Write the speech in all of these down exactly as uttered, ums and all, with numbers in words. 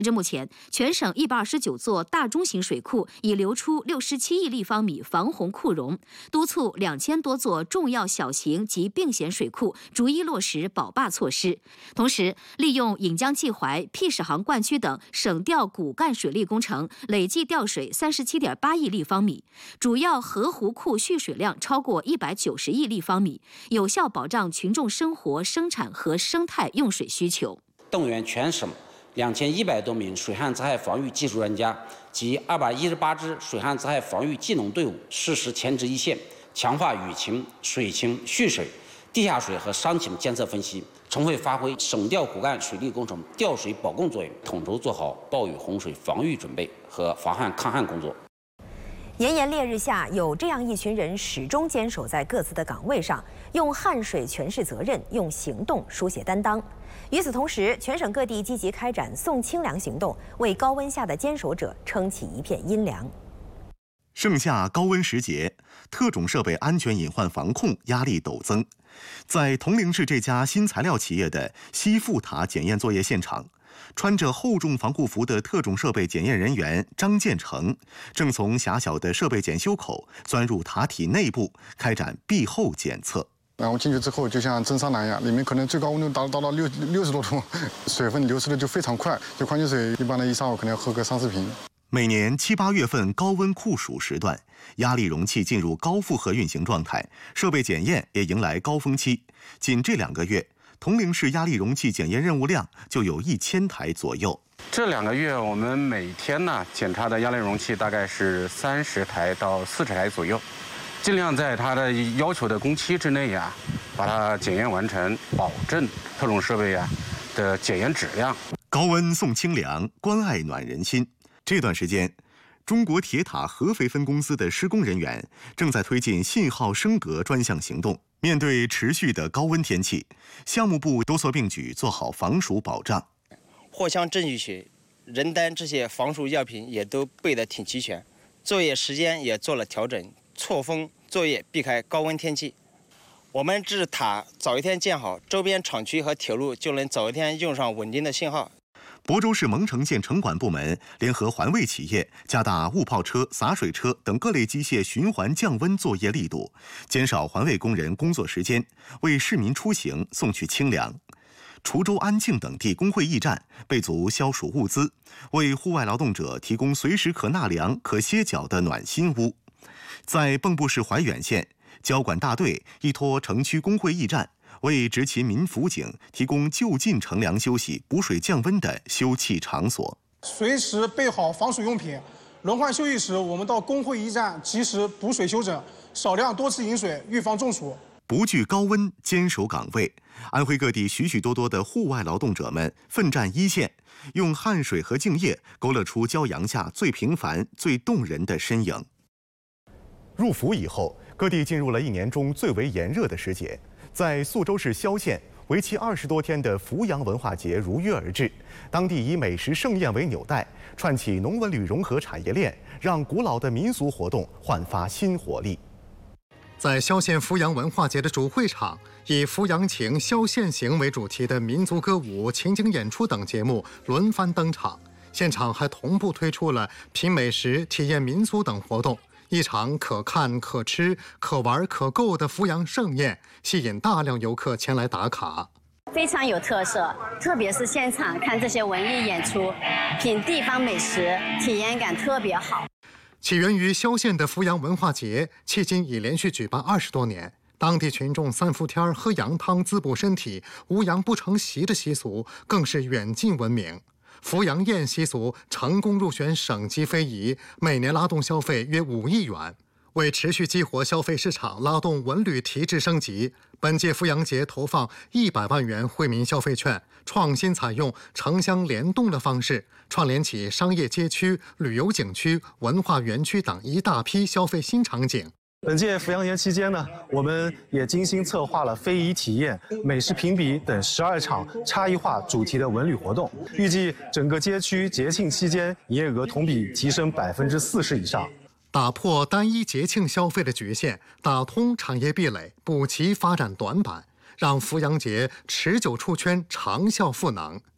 至目前，全省一百二十九座大中型水库已流出六十七亿立方米防洪库容，督促两千多座重要小型及并险水库逐一落实保坝措施。同时，利用引江济淮、辟始航灌区等省调骨干水利工程，累计调水三十七点八亿立方米，主要河湖库蓄水量超过一百九十亿立方米，有效保障群众生活、生产和生态用水需求。 动员全省两千一百多名水旱灾害防御技术专家及二百一十八支水旱灾害防御技能队伍适时前值一线，强化雨情、水情、蓄水、地下水和山情监测分析，充分发挥省调骨干水利工程调水保供作用，统筹做好暴雨洪水防御准备和防旱抗旱工作。 炎炎烈日下，有这样一群人始终坚守在各自的岗位上，用汗水诠释责任，用行动书写担当。与此同时，全省各地积极开展送清凉行动，为高温下的坚守者撑起一片阴凉。 盛夏高温时节，特种设备安全隐患防控压力陡增。在铜陵市这家新材料企业的西富塔检验作业现场，穿着厚重防护服的特种设备检验人员张建成，正从狭小的设备检修口钻入塔体内部，开展壁后检测。 然后进去之后，就像蒸桑拿一样，里面可能最高温度达达到六六十多度，水分流失的就非常快。就矿泉水，一般的一上午可能要喝个三四瓶。 每年七八月份高温酷暑时段，压力容器进入高负荷运行状态，设备检验也迎来高峰期。仅这两个月，铜陵市压力容器检验任务量就有一千台左右。 这两个月，我们每天呢检查的压力容器大概是三十台到四十台左右。尽量在它的要求的工期之内呀，把它检验完成，保证特种设备呀的检验质量。 高温送清凉，关爱暖人心。这段时间，中国铁塔合肥分公司的施工人员正在推进信号升格专项行动。面对持续的高温天气，项目部多措并举，做好防暑保障。 藿香正气水、人丹这些防暑药品也都备得挺齐全，作业时间也做了调整。错峰作业，避开高温天气。我们这塔早一天建好，周边厂区和铁路就能早一天用上稳定的信号。 亳州市蒙城县城管部门联合环卫企业，加大雾炮车、洒水车等各类机械循环降温作业力度，减少环卫工人工作时间，为市民出行送去清凉。滁州、安庆等地工会驿站备足消暑物资，为户外劳动者提供随时可纳凉、可歇脚的暖心屋。在蚌埠市怀远县，交管大队依托城区工会驿站，为执勤民辅警提供就近乘凉休息、补水降温的休憩场所。 随时备好防暑用品，轮换休息时，我们到工会驿站及时补水休整，少量多次饮水，预防中暑。 不惧高温，坚守岗位，安徽各地许许多多的户外劳动者们奋战一线，用汗水和敬业勾勒出骄阳下最平凡、最动人的身影。入伏以后，各地进入了一年中最为炎热的时节。在宿州市萧县，为期二十多天的扶阳文化节如约而至。当地以美食盛宴为纽带，串起农文旅融合产业链，让古老的民俗活动焕发新活力。在萧县扶阳文化节的主会场，以扶阳情、萧县行为主题的民族歌舞、情景演出等节目轮番登场。现场还同步推出了品美食、体验民俗等活动。一场可看、可吃、可玩、可购的扶阳盛宴，吸引大量游客前来打卡。 非常有特色，特别是现场看这些文艺演出，品地方美食，体验感特别好。起源于萧县的扶阳文化节，迄今已连续举办二十多年。当地群众三伏天喝羊汤滋补身体、无羊不成席的习俗，更是远近闻名。扶阳宴习俗成功入选省级非遗，每年拉动消费约五亿元。为持续激活消费市场，拉动文旅提质升级，本届扶阳节投放一百万元惠民消费券，创新采用城乡联动的方式，串联起商业街区、旅游景区、文化园区等一大批消费新场景。 本届扶阳节期间呢，我们也精心策划了非遗体验、美食评比等十二场差异化主题的文旅活动，预计整个街区节庆期间营业额同比提升百分之四十以上。 打破单一节庆消费的局限，打通产业壁垒，补齐发展短板，让扶阳节持久出圈、长效赋能。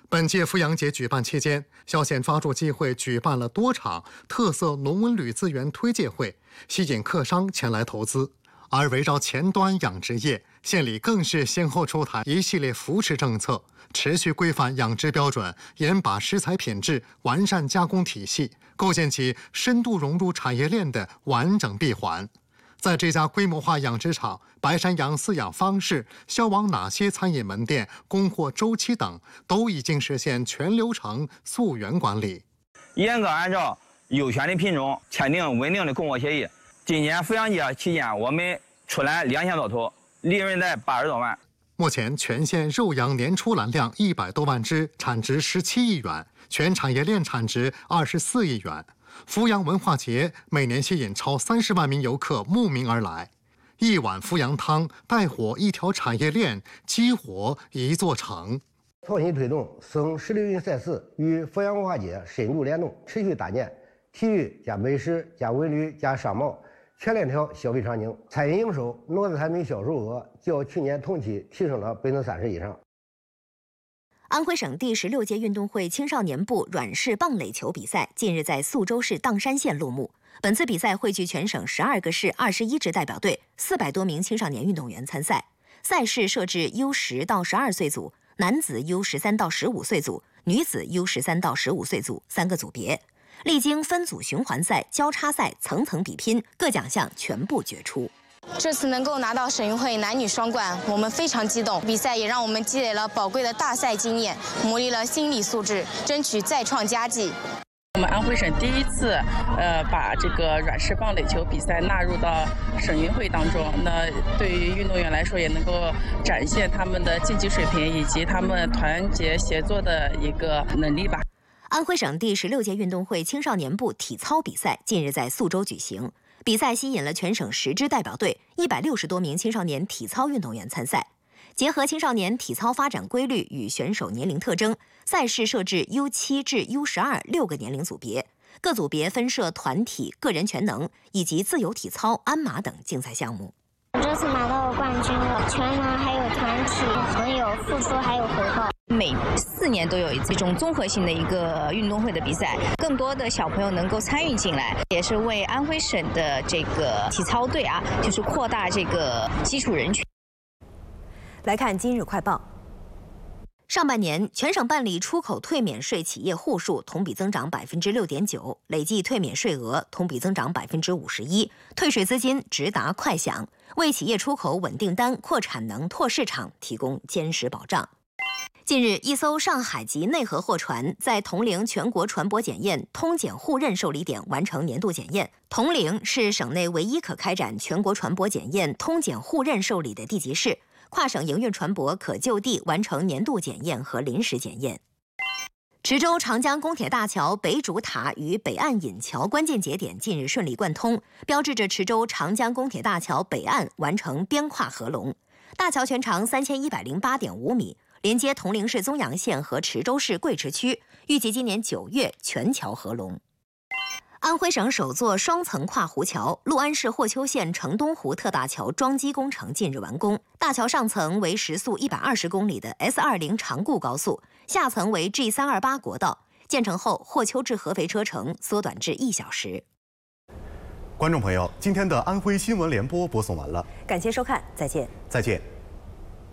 本届阜阳节举办期间，萧县抓住机会举办了多场特色农文旅资源推介会，吸引客商前来投资。而围绕前端养殖业，县里更是先后出台一系列扶持政策，持续规范养殖标准，严把食材品质，完善加工体系，构建起深度融入产业链的完整闭环。在这家规模化养殖场，白山羊饲养方式、销往哪些餐饮门店、供货周期等，都已经实现全流程溯源管理， 严格按照优选的品种签订稳定的供货协议。今年阜阳节期间，我们出栏两千多头，利润在八十多万。 目前全县肉羊年出栏量一百多万只，产值十七亿元，全产业链产值二十四亿元。阜阳文化节每年吸引超三十万名游客慕名而来，一碗阜阳汤带火一条产业链，激活一座城。 创新推动省十六运赛事与阜阳文化节深度联动，持续搭建体育加美食加文旅加商贸全链条消费场景。餐饮营收、农产品销售额较去年同期提升了百分之三十以上。 安徽省第十六届运动会青少年部软式棒垒球比赛近日在宿州市砀山县落幕。本次比赛汇聚全省十二个市二十一支代表队，四百多名青少年运动员参赛。赛事设置 U 十到十二岁组、男子 U 十三到十五岁组、女子 U 十三到十五岁组三个组别。历经分组循环赛、交叉赛层层比拼，各奖项全部决出。 这次能够拿到省运会男女双冠，我们非常激动。比赛也让我们积累了宝贵的大赛经验，磨砺了心理素质，争取再创佳绩。 我们安徽省第一次，呃，把这个软式棒垒球比赛纳入到省运会当中。那对于运动员来说，也能够展现他们的竞技水平以及他们团结协作的一个能力吧。 安徽省第十六届运动会青少年部体操比赛近日在宿州举行。比赛吸引了全省十支代表队，一百六十多名青少年体操运动员参赛。结合青少年体操发展规律与选手年龄特征，赛事设置 U 七至 U 十二六个年龄组别，各组别分设团体、个人全能以及自由体操、鞍马等竞赛项目。 我这次拿到冠军了，全能还有团体，很有付出还有回报。 每四年都有一次这种综合性的一个运动会的比赛，更多的小朋友能够参与进来，也是为安徽省的这个体操队啊，就是扩大这个基础人群。 来看今日快报。上半年，全省办理出口退免税企业户数同比增长百分之六点九，累计退免税额同比增长百分之五十一，退税资金直达快享，为企业出口稳订单、扩产能、拓市场提供坚实保障。近日，一艘上海籍内河货船在铜陵全国船舶检验通检互认受理点完成年度检验。铜陵是省内唯一可开展全国船舶检验通检互认受理的地级市，跨省营运船舶可就地完成年度检验和临时检验。池州长江公铁大桥北主塔与北岸引桥关键节点近日顺利贯通，标志着池州长江公铁大桥北岸完成边跨合龙。大桥全长三千一百零八点五米，连接铜陵市宗阳县和池州市贵池区，预计今年九月全桥合龙。安徽省首座双层跨湖桥——六安市霍邱县城东湖特大桥桩基工程近日完工。大桥上层为时速一百二十公里的 S 二十 长固高速，下层为 G 三二八国道。建成后，霍邱至合肥车程缩短至一小时。 观众朋友，今天的安徽新闻联播播送完了， 感谢收看，再见。 再见。